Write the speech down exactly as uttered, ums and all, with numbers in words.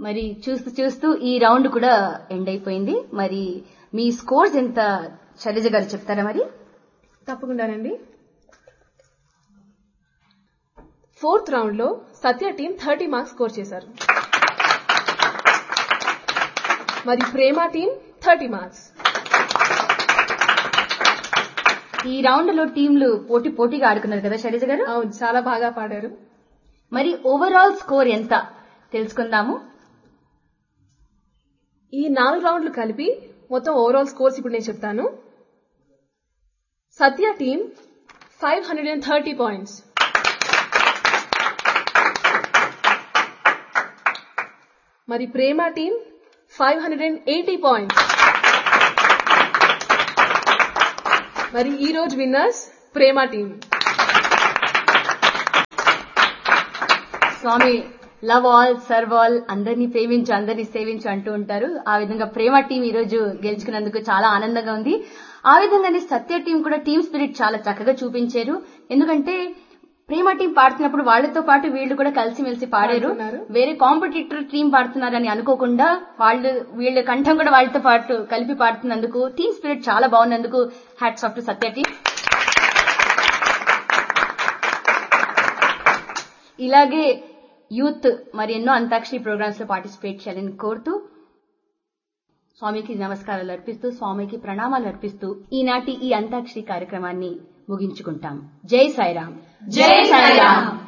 మరి చూస్తూ చూస్తూ ఈ రౌండ్ కూడా ఎండ్ అయిపోయింది. మరి మీ స్కోర్స్ ఎంత శైలజ గారు చెప్తారా? మరి తప్పకుండానండి. ఫోర్త్ రౌండ్ లో సత్య టీం థర్టీ మార్క్స్ స్కోర్ చేశారు. మరి ప్రేమ టీం థర్టీ మార్క్స్. ఈ రౌండ్ లో టీంలు పోటీ పోటీగా ఆడుకున్నారు కదా శైలజ గారు? అవును, చాలా బాగా పాడారు. మరి ఓవరాల్ స్కోర్ ఎంత తెలుసుకుందాము. ఈ నాలుగు రౌండ్లు కలిపి మొత్తం ఓవరాల్ స్కోర్స్ ఇప్పుడు నేను చెప్తాను. సత్య team five hundred and thirty points, మరి ప్రేమ team five hundred and eighty points. మరి ఈ రోజు విన్నర్స్ ప్రేమ టీం. స్వామి లవ్ ఆల్ సర్వ్ ఆల్, అందరినీ ప్రేమించు అందరినీ సేవించు అంటూ ఉంటారు. ఆ విధంగా ప్రేమ టీం ఈ రోజు గెలుచుకున్నందుకు చాలా ఆనందంగా ఉంది. ఆ విధంగానే సత్య టీం కూడా టీమ్ స్పిరిట్ చాలా చక్కగా చూపించారు. ఎందుకంటే ప్రేమ టీం పాడుతున్నప్పుడు వాళ్లతో పాటు వీళ్లు కూడా కలిసిమెలిసి పాడారు. వేరే కాంపిటీటర్ టీం పాడుతున్నారని అనుకోకుండా వాళ్ళు వీళ్ళ కంఠం కూడా వాళ్ళతో పాటు కలిపి పాడుతున్నందుకు టీమ్ స్పిరిట్ చాలా బాగున్నందుకు hats off to Satya team. ఇలాగే యూత్ మరి ఎన్నో అంతాక్షరి ప్రోగ్రామ్స్ లో పార్టిసిపేట్ చేయాలని కోరుతూ స్వామికి నమస్కారాలు అర్పిస్తూ స్వామికి ప్రణామాలు అర్పిస్తూ ఈనాటి ఈ అంతాక్షరి కార్యక్రమాన్ని ముగించుకుంటాం. జై సాయిరాం. జై సాయిరాం.